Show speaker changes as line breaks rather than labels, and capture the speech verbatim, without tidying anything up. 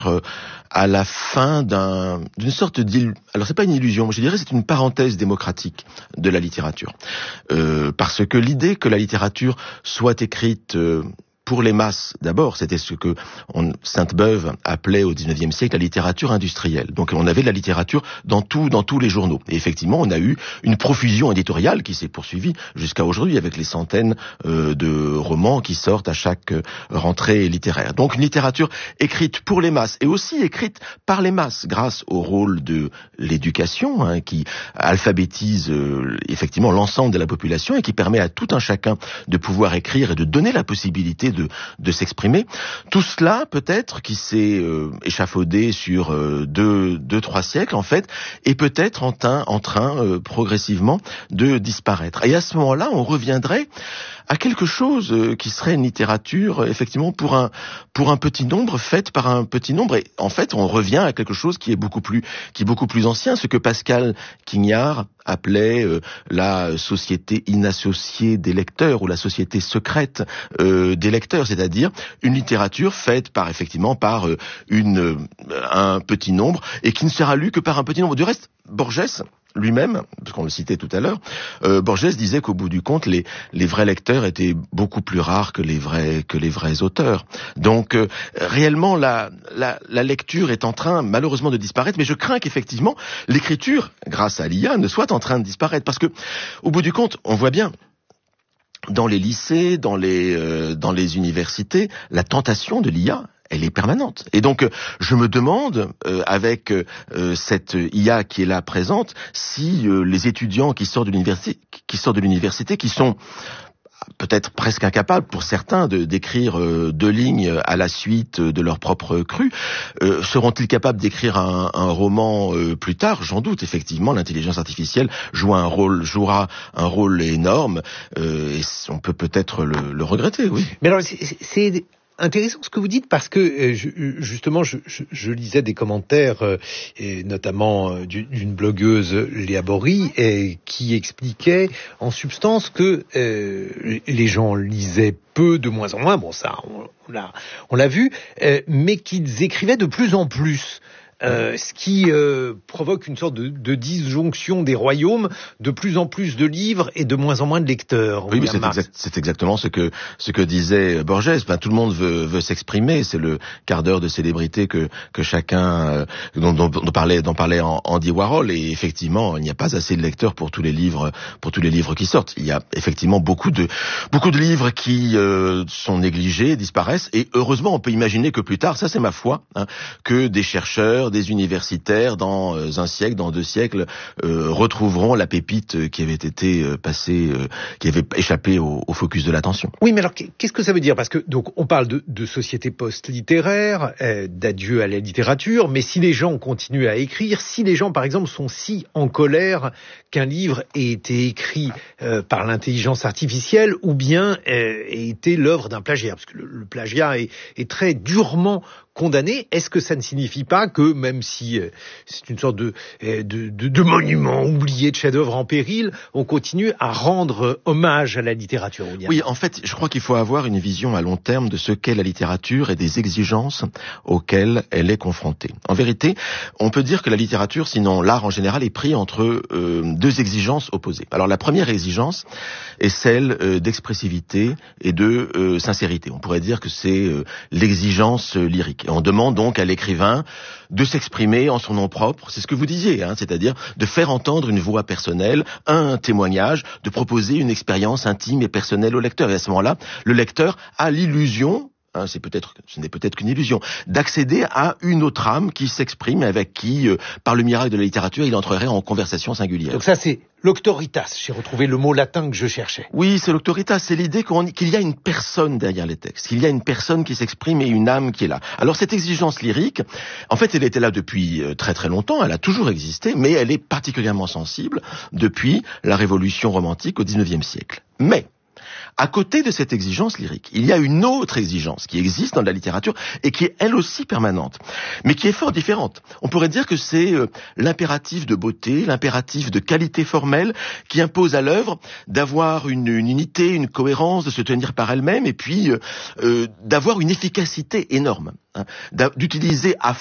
euh, à la fin d'un, d'une sorte d'il... Alors c'est pas une illusion, je dirais c'est une parenthèse démocratique de la littérature. Euh, parce que l'idée que la littérature soit écrite... Euh, pour les masses, d'abord, c'était ce que on, Sainte-Beuve appelait au dix-neuvième siècle la littérature industrielle. Donc on avait de la littérature dans tout, dans tous les journaux. Et effectivement, on a eu une profusion éditoriale qui s'est poursuivie jusqu'à aujourd'hui avec les centaines euh, de romans qui sortent à chaque euh, rentrée littéraire. Donc une littérature écrite pour les masses et aussi écrite par les masses grâce au rôle de l'éducation hein, qui alphabétise euh, effectivement l'ensemble de la population et qui permet à tout un chacun de pouvoir écrire et de donner la possibilité de, de s'exprimer. Tout cela, peut-être, qui s'est euh, échafaudé sur euh, deux, deux, trois siècles, en fait, est peut-être en, teint, en train, euh, progressivement, de disparaître. Et à ce moment-là, on reviendrait à quelque chose euh, qui serait une littérature, effectivement, pour un, pour un petit nombre, faite par un petit nombre. Et en fait, on revient à quelque chose qui est beaucoup plus, qui est beaucoup plus ancien, ce que Pascal Quignard appelait euh, la société inassociée des lecteurs ou la société secrète euh, des lecteurs, c'est-à-dire une littérature faite par effectivement par euh, une euh, un petit nombre et qui ne sera lue que par un petit nombre. Du reste, Borges lui-même, parce qu'on le citait tout à l'heure, euh, Borges disait qu'au bout du compte, les les vrais lecteurs étaient beaucoup plus rares que les vrais que les vrais auteurs. Donc euh, réellement la, la la lecture est en train malheureusement de disparaître, mais je crains qu'effectivement l'écriture, grâce à l'I A, ne soit en train de disparaître parce que au bout du compte, on voit bien dans les lycées, dans les euh, dans les universités, la tentation de l'I A, elle est permanente. Et donc, je me demande, euh, avec euh, cette I A qui est là présente, si euh, les étudiants qui sortent de l'université, qui sortent de l'université, qui sont peut-être presque incapables pour certains de d'écrire euh, deux lignes à la suite de leur propre cru, euh, seront-ils capables d'écrire un, un roman euh, plus tard? J'en doute. Effectivement, l'intelligence artificielle joue un rôle, jouera un rôle énorme, euh, et on peut peut-être le, le regretter. Oui.
Mais alors, c'est, c'est intéressant ce que vous dites parce que euh, je, justement je, je, je lisais des commentaires euh, et notamment euh, d'une blogueuse Léa Bory et qui expliquait en substance que euh, les gens lisaient peu, de moins en moins, bon ça on, on l'a on l'a vu, euh, mais qu'ils écrivaient de plus en plus. Euh, ce qui euh, provoque une sorte de, de disjonction des royaumes, de plus en plus de livres et de moins en moins de lecteurs.
Oui, mais c'est, exact, c'est exactement ce que ce que disait Borges. Enfin, tout le monde veut, veut s'exprimer. C'est le quart d'heure de célébrité que que chacun euh, dont, dont, dont parlait dont parlait Andy Warhol. Et effectivement, il n'y a pas assez de lecteurs pour tous les livres pour tous les livres qui sortent. Il y a effectivement beaucoup de beaucoup de livres qui euh, sont négligés, disparaissent. Et heureusement, on peut imaginer que plus tard, ça c'est ma foi, hein, que des chercheurs, des universitaires, dans un siècle, dans deux siècles, euh, retrouveront la pépite qui avait été euh, passée, euh, qui avait échappé au, au focus de l'attention.
Oui, mais alors qu'est-ce que ça veut dire? Parce que donc on parle de, de société post-littéraire, euh, d'adieu à la littérature, mais si les gens continuent à écrire, si les gens par exemple sont si en colère qu'un livre ait été écrit euh, par l'intelligence artificielle ou bien euh, ait été l'œuvre d'un plagiat, parce que le, le plagiat est, est très durement condamné, est-ce que ça ne signifie pas que, même si euh, c'est une sorte de, euh, de, de, de monument oublié, de chef-d'œuvre en péril, on continue à rendre hommage à la littérature?
Oui, en fait, je crois qu'il faut avoir une vision à long terme de ce qu'est la littérature et des exigences auxquelles elle est confrontée. En vérité, on peut dire que la littérature, sinon l'art en général, est pris entre euh, deux exigences opposées. Alors la première exigence est celle euh, d'expressivité et de euh, sincérité. On pourrait dire que c'est euh, l'exigence euh, lyrique. Et on demande donc à l'écrivain de s'exprimer en son nom propre, c'est ce que vous disiez, hein, c'est-à-dire de faire entendre une voix personnelle, un témoignage, de proposer une expérience intime et personnelle au lecteur. Et à ce moment-là, le lecteur a l'illusion, hein, c'est peut-être, ce n'est peut-être qu'une illusion, d'accéder à une autre âme qui s'exprime, avec qui, euh, par le miracle de la littérature, il entrerait en conversation singulière.
Donc ça, c'est l'auctoritas. J'ai retrouvé le mot latin que je cherchais.
Oui, c'est l'auctoritas. C'est l'idée qu'on, qu'il y a une personne derrière les textes, qu'il y a une personne qui s'exprime et une âme qui est là. Alors cette exigence lyrique, en fait, elle était là depuis très très longtemps. Elle a toujours existé, mais elle est particulièrement sensible depuis la Révolution romantique au dix-neuvième siècle. Mais À côté de cette exigence lyrique, il y a une autre exigence qui existe dans la littérature et qui est elle aussi permanente, mais qui est fort différente. On pourrait dire que c'est euh, l'impératif de beauté, l'impératif de qualité formelle qui impose à l'œuvre d'avoir une, une unité, une cohérence, de se tenir par elle-même et puis euh, euh, d'avoir une efficacité énorme, hein, d'utiliser à